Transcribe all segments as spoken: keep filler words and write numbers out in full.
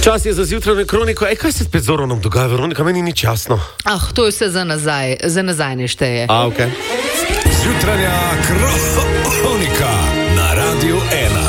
Čas je za zjutrajno kroniko. Ej, kaj se spet z Zoronom dogaja, Veronika? Meni ni jasno. Ah, to je vse za nazaj, za nazaj ne šteje. A, okej. Okay. Zjutrajna kronika na Radiu ena.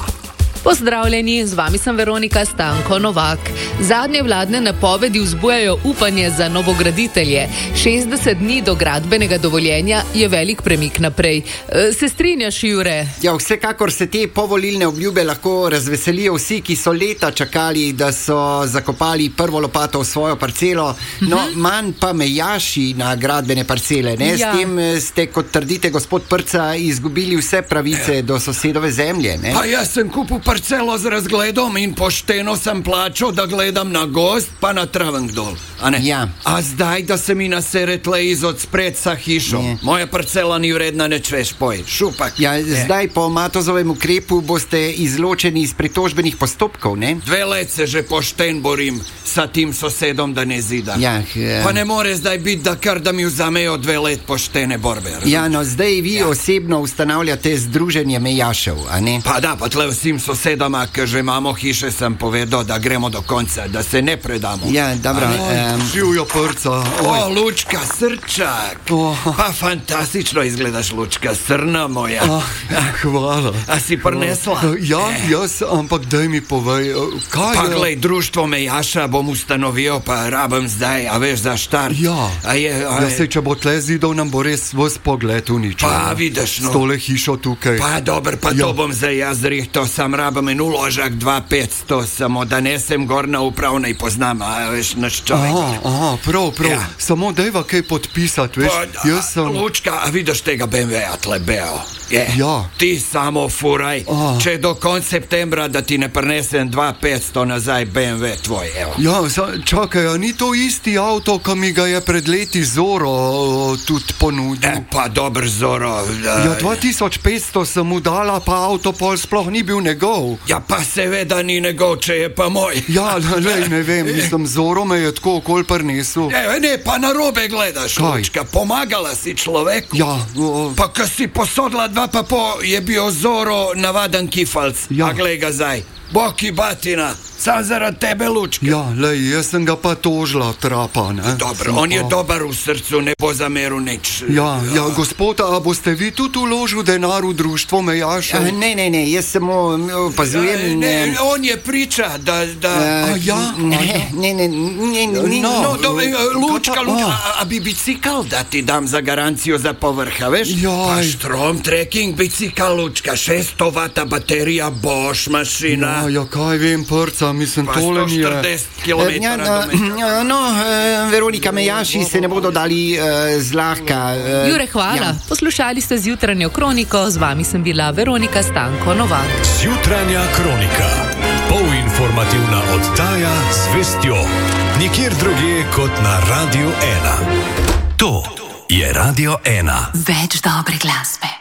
Pozdravljeni, z vami sem Veronika Stanko Novak. Zadnje vladne napovedi vzbujajo upanje za novograditelje. šestdeset dni do gradbenega dovoljenja je velik premik naprej. E, se strinjaš, Jure? Ja, vsekakor se te povolilne obljube lahko razveselijo vsi, ki so leta čakali, da so zakopali prvo lopato v svojo parcelo, no, uh-huh. manj pa mejaši na gradbene parcele. Ne? Ja. S tem ste, kot trdite, gospod Prca, izgubili vse pravice ja. do sosedove zemlje. Ne? Pa jaz sem kupil parcelo z razgledom in pošteno sem plačal, da gledam na gozd pa na traven dol. A, ja. A zdaj, da se mi nasere tle iz odspred sa hišo. Ne. Moja parcela ni vredna, neč veš, poj. Šupak. Ja, zdaj po Matozovem ukrepu boste izločeni iz pritožbenih postopkov, ne? Dve let se že pošten borim sa tim sosedom, da ne zida. Ja, ja. Pa ne more zdaj biti, da kar da mi vzamejo dve let poštene borbe. Razum? Ja, no, zdaj vi ja. osebno ustanavljate združenje mejašev, a ne? Pa da, pa tle vsem sosedama, ki že imamo hiše, sem povedal, da gremo do konca, da se ne predamo. Ja, dobro. Um, Živjo Prca. O, Lučka, srčak. Oh. Pa fantastično izgledaš, Lučka, srna moja. Ah, hvala. A si prinesla? Ja, jaz, ampak daj mi povej, kaj pa je? glej, društvo mejaša bom ustanovil, pa rabim zdaj, a veš, za štart. Ja, a je, a ja se, če bo tle zidov, nam bo res vs pogled uničil. Pa vidiš, no. S tole hišo tukaj. Pa dober, pa ja. to bom zdaj jaz rihto, sam rabim en uložak dva petsto, samo da nesem gor na upravnej poznam, a veš, naš človek. Aha, aha, prav, prav, ja. samo dajva kaj podpisati, veš, pa, jaz sem... Lučka, a vidiš tega be em veja tle beo? Je. Ja. Ti samo furaj, ah. če do konca septembra, da ti ne prinesem dva petsto nazaj be em ve tvoj, evo. Ja, sa, čakaj, a ni to isti avto, ki mi ga je pred leti Zoro o, tudi ponudil? E, pa dober Zoro. Da, ja, dva tisoč petsto sem mu dala, pa avto pol sploh ni bil njegov. Ja, pa seveda ni njegov, če je pa moj. Ja, lej, ne vem, mislim, Zoro me je tako okol prinesel. Ne, ne, pa narobe gledaš, Lučka, pomagala si človeku. Ja. O, pa ko si posodila dva pa po, je bil Zoro navaden kifalc. Ja. A glej ga zdaj, boki batina, sam zaradi tebe, Lučka. Ja, lej, jaz sem ga pa tožila, trapa, ne? Dobro, sem on je pa... dober v srcu, ne bo zameril nič. Ja, ja, gospod, a boste vi tudi uložil denar v društvo mejašev? Ja, ne, ne, ne, jaz samo opazujem in... Ne, ne, on je priča, da... da... Uh, a ja? Ne, ne, ne, ne, ne, no, no, do, Lučka, Lučka, a, a bi bicikl da ti dam za garancijo za povrha, veš? Jaj. Pa Strom trekking bicikl, Lučka, šeststo vata baterija, Bosch mašina. Ja, ja, kaj vem, Prca, mislim, pa tole mi je... sto štirideset kilometrov do ja, no, uh, Veronika, mejaši se ne bodo dali uh, zlahka. Uh, Jure, hvala. Ja. Poslušali ste zjutranjo kroniko, z vami sem bila Veronika Stanko Novak. Zjutranja kronika. Polinformativna oddaja z vestjo. Nikjer drugje kot na Radiu ena. To je Radio ena. Več dobre glasbe.